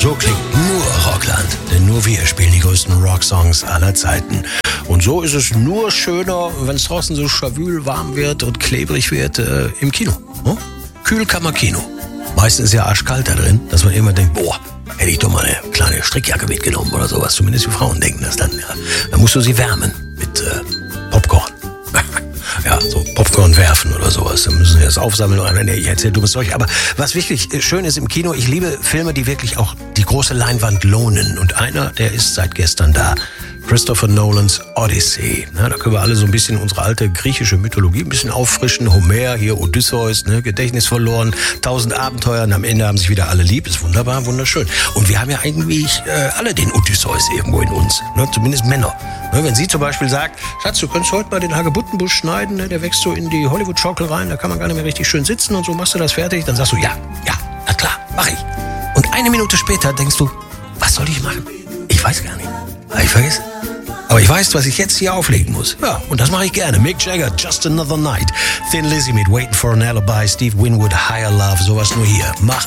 So klingt nur Rockland, denn nur wir spielen die größten Rocksongs aller Zeiten. Und so ist es nur schöner, wenn es draußen so schawül warm wird und klebrig wird im Kino. Kühlkammerkino. Meistens ist ja arschkalt da drin, dass man immer denkt, boah, hätte ich doch mal eine kleine Strickjacke mitgenommen oder sowas. Zumindest die Frauen denken das dann. Ja. Dann musst du sie wärmen mit Popcorn. Ja, so Popcorn werfen oder sowas. Dann müssen sie das aufsammeln. Nee, ich erzähl dummes Zeug. Aber was wirklich schön ist im Kino, ich liebe Filme, die wirklich auch die große Leinwand lohnen. Und einer, der ist seit gestern da. Christopher Nolans Odyssey. Na, da können wir alle so ein bisschen unsere alte griechische Mythologie ein bisschen auffrischen. Homer, hier Odysseus, ne, Gedächtnis verloren, 1000 Abenteuer und am Ende haben sich wieder alle lieb. Ist wunderbar, wunderschön. Und wir haben ja eigentlich alle den Odysseus irgendwo in uns, ne, zumindest Männer. Ne, wenn sie zum Beispiel sagt, Schatz, du könntest heute mal den Hagebuttenbusch schneiden, ne, der wächst so in die Hollywood-Schaukel rein, da kann man gar nicht mehr richtig schön sitzen und so, machst du das fertig? Dann sagst du, ja, na klar, mach ich. Und eine Minute später denkst du, was soll ich machen? Ich weiß gar nicht. Hab ich vergessen? Aber ich weiß, was ich jetzt hier auflegen muss. Ja, und das mache ich gerne. Mick Jagger, Just Another Night. Thin Lizzy mit Waiting for an Alibi. Steve Winwood, Higher Love. Sowas nur hier. Mach